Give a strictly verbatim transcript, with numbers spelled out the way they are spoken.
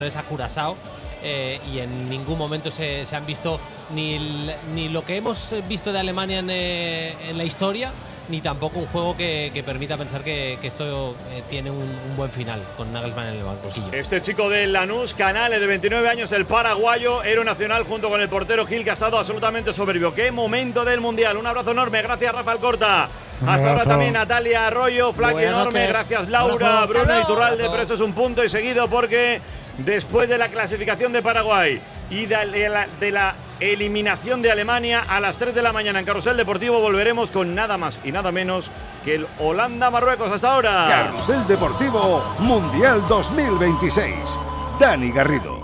a Curazao eh, y en ningún momento se, se han visto ni, ni lo que hemos visto de Alemania en, eh, en la historia, ni tampoco un juego que, que permita pensar que, que esto eh, tiene un, un buen final con Nagelsmann en el banquillo. Este chico de Lanús, Canale, de veintinueve años, el paraguayo, héroe nacional junto con el portero Gil, que ha estado absolutamente soberbio. ¡Qué momento del Mundial! Un abrazo enorme, gracias Rafael Corta. Hasta ahora también Natalia Arroyo, Flaky enorme, noches. Gracias Laura, Bruno Iturralde, pero esto es un punto y seguido porque después de la clasificación de Paraguay y de la, de la eliminación de Alemania, a las tres de la mañana en Carrusel Deportivo volveremos con nada más y nada menos que el Holanda-Marruecos. Hasta ahora. Carrusel Deportivo Mundial dos mil veintiséis. Dani Garrido.